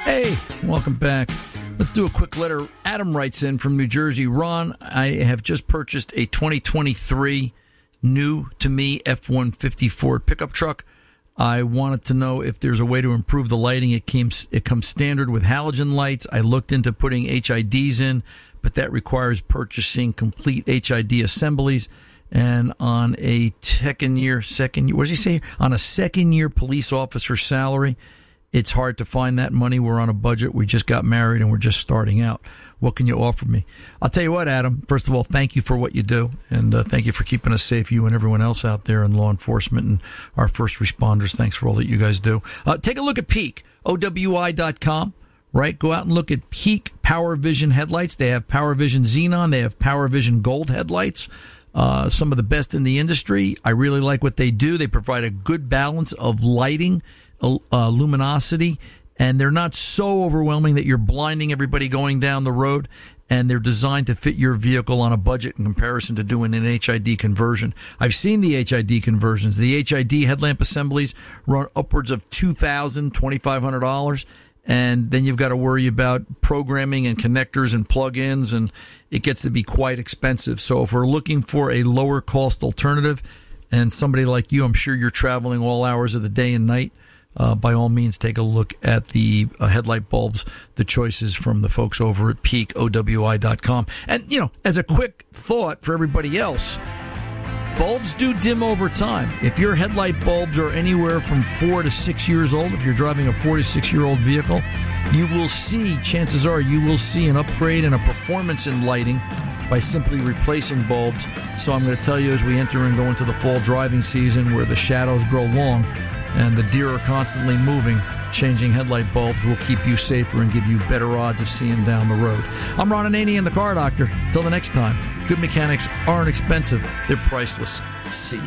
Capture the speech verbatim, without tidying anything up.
Hey, welcome back. Let's do a quick letter. Adam writes in from New Jersey. Ron, I have just purchased a twenty twenty-three new to me F one fifty Ford pickup truck. I wanted to know if there's a way to improve the lighting. It comes, it comes standard with halogen lights. I looked into putting H I Ds in, but that requires purchasing complete H I D assemblies. And on a second year, second year, what does he say? On a second year police officer salary, it's hard to find that money. We're on a budget. We just got married and we're just starting out. What can you offer me? I'll tell you what, Adam. First of all, thank you for what you do. And uh, thank you for keeping us safe, you and everyone else out there in law enforcement and our first responders. Thanks for all that you guys do. Uh, take a look at Peak, O W I dot com, right? Go out and look at Peak Power Vision headlights. They have Power Vision Xenon. They have Power Vision Gold headlights. Uh, some of the best in the industry. I really like what they do. They provide a good balance of lighting, uh, luminosity, and they're not so overwhelming that you're blinding everybody going down the road, and they're designed to fit your vehicle on a budget in comparison to doing an H I D conversion. I've seen the H I D conversions. The H I D headlamp assemblies run upwards of two thousand dollars, twenty-five hundred dollars, and then you've got to worry about programming and connectors and plug-ins, and it gets to be quite expensive. So if we're looking for a lower-cost alternative, and somebody like you, I'm sure you're traveling all hours of the day and night, Uh, by all means, take a look at the uh, headlight bulbs, the choices from the folks over at Peak, O W I dot com. And, you know, as a quick thought for everybody else, bulbs do dim over time. If your headlight bulbs are anywhere from four to six years old, if you're driving a four to six-year-old vehicle, you will see, chances are, you will see an upgrade and a performance in lighting by simply replacing bulbs. So I'm going to tell you, as we enter and go into the fall driving season where the shadows grow long, and the deer are constantly moving, changing headlight bulbs will keep you safer and give you better odds of seeing down the road. I'm Ron Ananian, the Car Doctor. Till the next time, good mechanics aren't expensive. They're priceless. See ya.